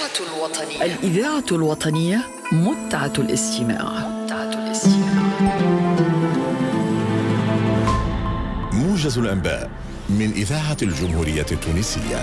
الإذاعة الوطنية متعة الاستماع. موجز الأنباء من إذاعة الجمهورية التونسية.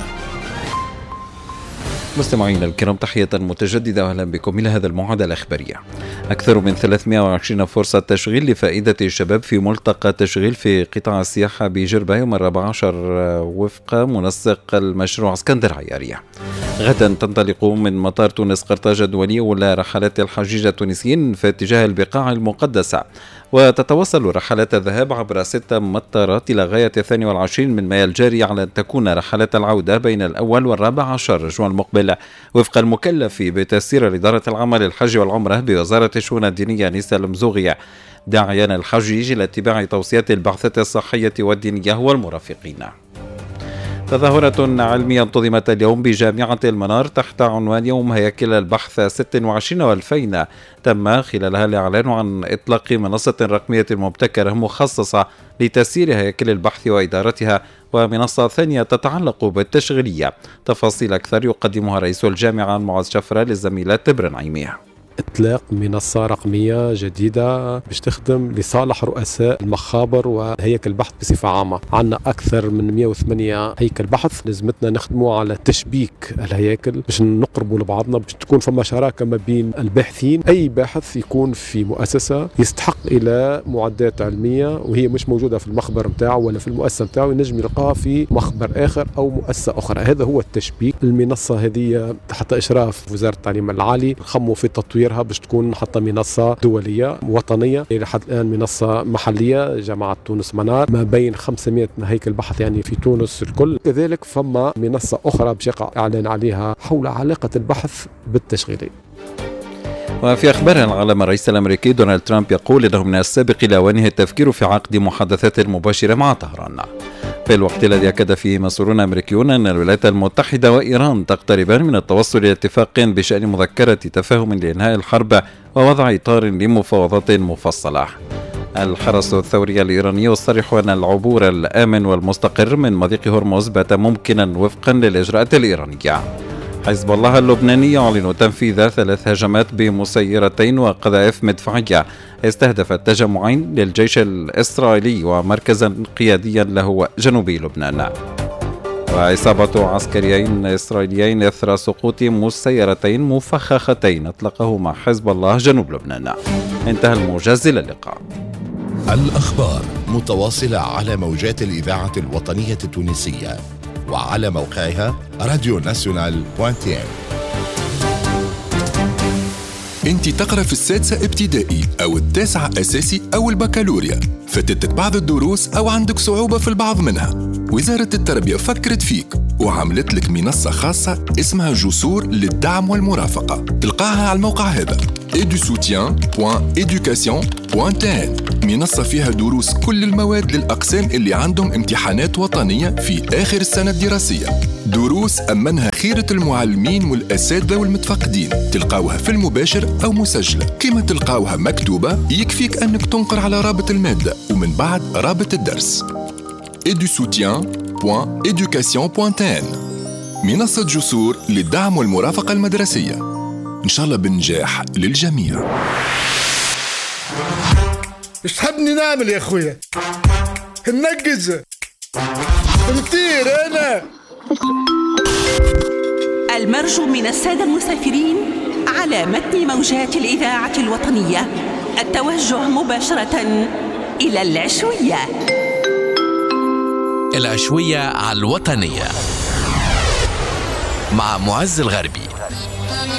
مستمعينا الكرام، تحية متجددة وأهلا بكم إلى هذا الموعد الإخباري. أكثر من 320 فرصة تشغيل لفائدة الشباب في ملتقى تشغيل في قطاع السياحة بجربة يوم 14 وفق منسق المشروع اسكندر عيارية. غدا تنطلق من مطار تونس قرطاج الدولي أولى رحلات الحجيج التونسيين في اتجاه البقاع المقدسة، وتتواصل رحلات الذهاب عبر 6 مطارات إلى غاية 22 من مايو الجاري، على أن تكون رحلات العودة بين الأول وال14 رجوع المقبل، وفق المكلف بتسيير إدارة العمل الحج والعمرة بوزارة الشؤون الدينية نيسا المزوغية، داعيا الحجيج إلى اتباع توصيات البعثة الصحية والدينية والمرافقين. تظاهرة علمية انتظمت اليوم بجامعة المنار تحت عنوان يوم هياكل البحث 26 و2000. تم خلالها الإعلان عن إطلاق منصة رقمية مبتكرة مخصصة لتسيير هياكل البحث وإدارتها، ومنصة ثانية تتعلق بالتشغيلية. تفاصيل أكثر يقدمها رئيس الجامعة معاذ شفرة للزميلة تبر نعيمية. إطلاق منصة رقمية جديدة باش تخدم لصالح رؤساء المخابر وهيكل البحث بصفة عامة. عندنا أكثر من 108 هيكل بحث، لازمتنا نخدموا على تشبيك الهياكل باش نقربوا لبعضنا، باش تكون فما شراكة ما بين الباحثين. أي باحث يكون في مؤسسة يستحق إلى معدات علمية وهي مش موجودة في المخبر متاعه ولا في المؤسسة متاعه، ينجم يلقاها في مخبر آخر أو مؤسسة أخرى. هذا هو التشبيك. المنصة هذه تحت إشراف وزارة التعليم العالي، نخموا في تطوير باش تكون حتى منصة دولية وطنية. لحد الآن منصة محلية جامعة تونس منار، ما بين 500 هيكل بحث يعني في تونس الكل. كذلك فما منصة أخرى باش يقع إعلان عليها حول علاقة البحث بالتشغيلي. وفي أخبار العالم، الرئيس الأمريكي دونالد ترامب يقول إنه من السابق إلى أوانه التفكير في عقد محادثات مباشرة مع طهران، في الوقت الذي أكد فيه مسؤولون أمريكيون أن الولايات المتحدة وإيران تقتربان من التوصل إلى اتفاق بشأن مذكرة تفاهم لإنهاء الحرب ووضع إطار لمفاوضات مفصلة. الحرس الثوري الإيراني يصرح أن العبور الآمن والمستقر من مضيق هرمز بات ممكنا وفقا للإجراءات الإيرانية. حزب الله اللبناني يعلن تنفيذ 3 هجمات بمسيرتين وقذائف مدفعية استهدفت تجمعين للجيش الإسرائيلي ومركزا قياديا له جنوبي لبنان. وإصابة عسكريين إسرائيليين إثر سقوط مسيرتين مفخختين أطلقهما حزب الله جنوب لبنان. انتهى الموجز، إلى اللقاء. الأخبار متواصلة على موجات الإذاعة الوطنية التونسية وعلى موقعها radionational.tn. انت تقرأ في السادسة ابتدائي أو التاسعة أساسي أو البكالوريا، فاتتك بعض الدروس أو عندك صعوبة في البعض منها. وزارة التربية فكرت فيك وعملت لك منصة خاصة اسمها جسور للدعم والمرافقة. تلقاها على الموقع هذا edusoutien.education.tn. منصة فيها دروس كل المواد للأقسام اللي عندهم امتحانات وطنية في آخر السنة الدراسية. دروس أمنها خيرة المعلمين والأساتذة والمتفقدين. تلقاوها في المباشر أو مسجلة. كما تلقاوها مكتوبة يكفيك أنك تنقر على رابط المادة ومن بعد رابط الدرس. edusoutien.education.tn. منصة جسور للدعم والمرافقة المدرسية، إن شاء الله بنجاح للجميع. إيش تحبني نعمل يا أخويا؟ ننجز نطير أنا. المرجو من السادة المسافرين على متن موجات الإذاعة الوطنية التوجه مباشرة إلى العشوية. العشوية على الوطنية مع معز الغربي.